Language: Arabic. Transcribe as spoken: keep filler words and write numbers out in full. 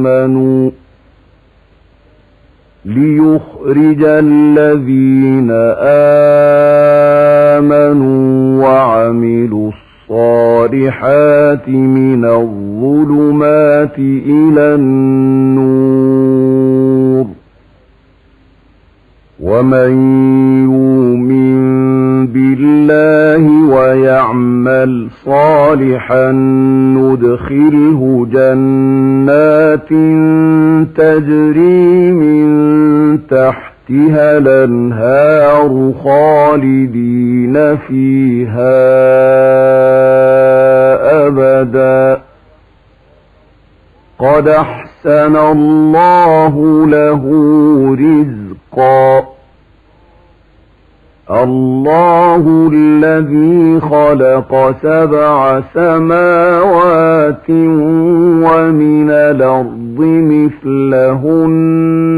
آمنوا ليخرج الذين آمنوا وعملوا الصالحات من الظلمات إلى النور ومن يؤمن بالله ويعمل صالحا ندخله جنات تجري من تحتها الأنهار خالدين فيها أبدا قد أحسن الله له رزقا الله الذي خلق سبع سماوات ومن الأرض مثلهن